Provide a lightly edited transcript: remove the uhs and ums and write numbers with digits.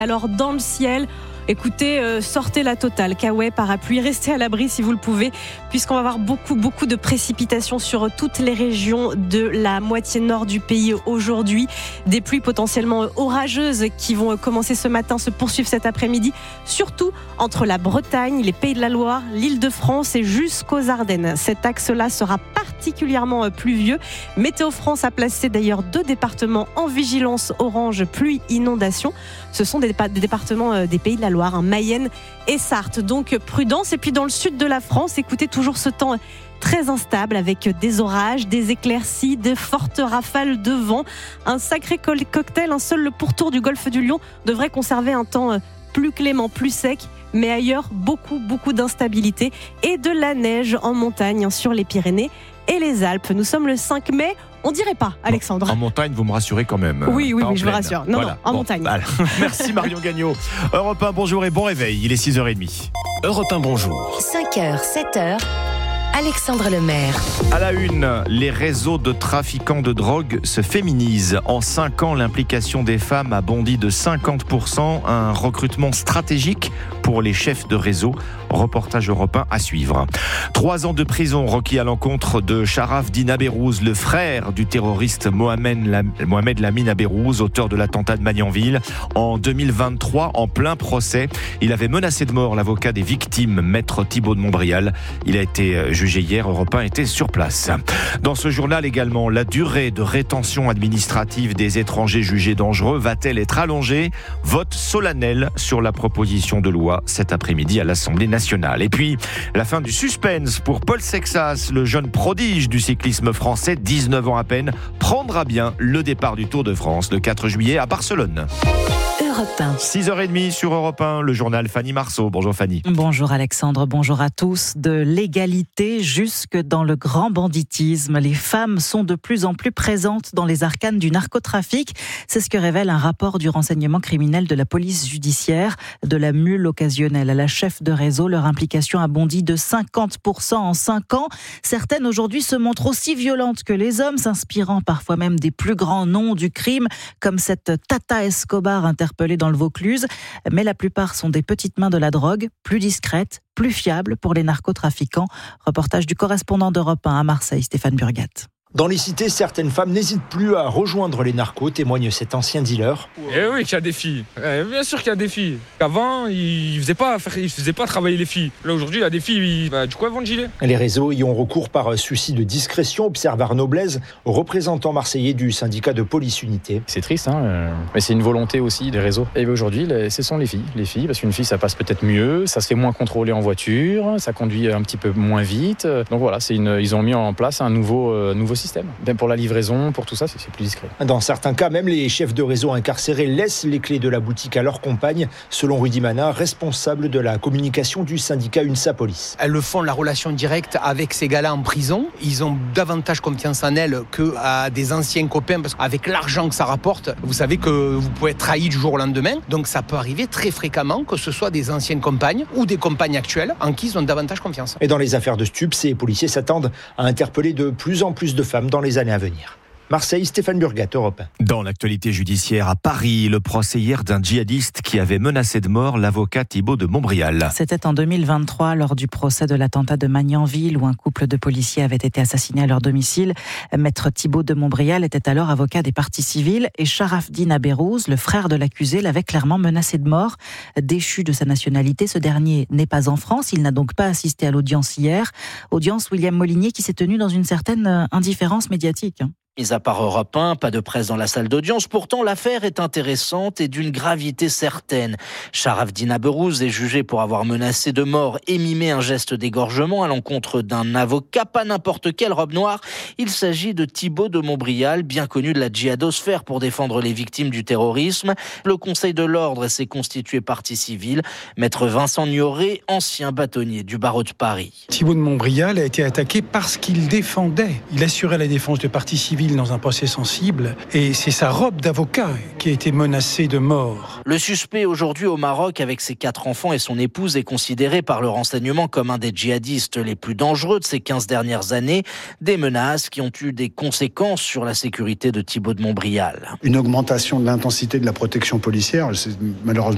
Alors dans le ciel, écoutez, sortez la totale, kawaii, parapluie, restez à l'abri si vous le pouvez, puisqu'on va avoir beaucoup de précipitations sur toutes les régions de la moitié nord du pays aujourd'hui. Des pluies potentiellement orageuses qui vont commencer ce matin, se poursuivre cet après-midi, surtout entre la Bretagne, les Pays de la Loire, l'Île-de-France et jusqu'aux Ardennes. Cet axe-là sera particulièrement pluvieux. Météo France a placé d'ailleurs 2 départements en vigilance orange pluie inondation. Ce sont des départements des Pays de la Loire, Mayenne et Sarthe. Donc prudence. Et puis dans le sud de la France, écoutez, toujours ce temps très instable avec des orages, des éclaircies, de fortes rafales de vent. Un sacré cocktail. Seul le pourtour du golfe du Lion devrait conserver un temps plus clément, plus sec. Mais ailleurs, beaucoup d'instabilité et de la neige en montagne sur les Pyrénées et les Alpes. Nous sommes le 5 mai. On dirait pas, Alexandre. En montagne, vous me rassurez quand même. Oui, je vous rassure. Non, en montagne. Voilà. Merci Marion Gagnon. Europe 1, bonjour et bon réveil. Il est 6h30. Europe 1, bonjour. 5h, 7h. Alexandre Lemaire. À la une, les réseaux de trafiquants de drogue se féminisent. En 5 ans, l'implication des femmes a bondi de 50%. Un recrutement stratégique pour les chefs de réseau. Reportage Europe 1 à suivre. 3 ans de prison requis à l'encontre de Sharaf Dina Berrouz, le frère du terroriste Mohamed Lamine Berrouz, auteur de l'attentat de Magnanville. En 2023, en plein procès, il avait menacé de mort l'avocat des victimes, maître Thibault de Montbrial. Il a été jugé hier. Europe 1 était sur place. Dans ce journal également, la durée de rétention administrative des étrangers jugés dangereux va-t-elle être allongée ? Vote solennel sur la proposition de loi cet après-midi à l'Assemblée nationale. Et puis, la fin du suspense pour Paul Sexas, le jeune prodige du cyclisme français, 19 ans à peine, prendra bien le départ du Tour de France le 4 juillet à Barcelone. Europe 1. 6h30 sur Europe 1, le journal Fanny Marceau. Bonjour Fanny. Bonjour Alexandre, bonjour à tous. De l'égalité jusque dans le grand banditisme, les femmes sont de plus en plus présentes dans les arcanes du narcotrafic. C'est ce que révèle un rapport du renseignement criminel de la police judiciaire. De la mule occasionnelle à la chef de réseau, leur implication a bondi de 50% en 5 ans. Certaines aujourd'hui se montrent aussi violentes que les hommes, s'inspirant parfois même des plus grands noms du crime, comme cette Tata Escobar interpellée dans le Vaucluse. Mais la plupart sont des petites mains de la drogue, plus discrètes, plus fiables pour les narcotrafiquants. Reportage du correspondant d'Europe 1 à Marseille, Stéphane Burgat. Dans les cités, certaines femmes n'hésitent plus à rejoindre les narcos, témoigne cet ancien dealer. Eh oui, qu'il y a des filles. Bien sûr qu'il y a des filles. Avant, ils faisaient pas travailler les filles. Là, aujourd'hui, il y a des filles, du coup, elles vendent gilet. Les réseaux y ont recours par souci de discrétion, observe Arnaud Blaise, représentant marseillais du syndicat de police unité. C'est triste, mais c'est une volonté aussi des réseaux. Et aujourd'hui, ce sont les filles, parce qu'une fille, ça passe peut-être mieux, ça se fait moins contrôler en voiture, ça conduit un petit peu moins vite. Donc voilà, ils ont mis en place un nouveau système. Même pour la livraison, pour tout ça, c'est plus discret. Dans certains cas, même les chefs de réseau incarcérés laissent les clés de la boutique à leurs compagnes, selon Rudy Mana, responsable de la communication du syndicat UNSA Police. Elles le font la relation directe avec ces gars-là en prison. Ils ont davantage confiance en elles qu'à des anciens copains, parce qu'avec l'argent que ça rapporte, vous savez que vous pouvez être trahi du jour au lendemain. Donc ça peut arriver très fréquemment que ce soit des anciennes compagnes ou des compagnes actuelles en qui ils ont davantage confiance. Et dans les affaires de stupes, ces policiers s'attendent à interpeller de plus en plus de femmes dans les années à venir. Marseille, Stéphane Burgat, Europe 1. Dans l'actualité judiciaire à Paris, le procès hier d'un djihadiste qui avait menacé de mort l'avocat Thibault de Montbrial. C'était en 2023, lors du procès de l'attentat de Magnanville, où un couple de policiers avait été assassiné à leur domicile. Maître Thibault de Montbrial était alors avocat des parties civiles et Sharaf Dina Berrouz, le frère de l'accusé, l'avait clairement menacé de mort. Déchu de sa nationalité, ce dernier n'est pas en France. Il n'a donc pas assisté à l'audience hier. Audience William Molinier qui s'est tenue dans une certaine indifférence médiatique. Mis à part Europe 1, pas de presse dans la salle d'audience. Pourtant, l'affaire est intéressante et d'une gravité certaine. Sharaf Dina Berrouz est jugé pour avoir menacé de mort et mimé un geste d'égorgement à l'encontre d'un avocat, pas n'importe quelle robe noire. Il s'agit de Thibault de Montbrial, bien connu de la djihadosphère pour défendre les victimes du terrorisme. Le Conseil de l'ordre s'est constitué partie civile. Maître Vincent Gnoré, ancien bâtonnier du barreau de Paris. Thibault de Montbrial a été attaqué parce qu'il défendait. Il assurait la défense de partie civile dans un procès sensible et c'est sa robe d'avocat qui a été menacée de mort. Le suspect aujourd'hui au Maroc avec ses 4 enfants et son épouse est considéré par le renseignement comme un des djihadistes les plus dangereux de ces 15 dernières années. Des menaces qui ont eu des conséquences sur la sécurité de Thibault de Montbrial. Une augmentation de l'intensité de la protection policière, c'est malheureusement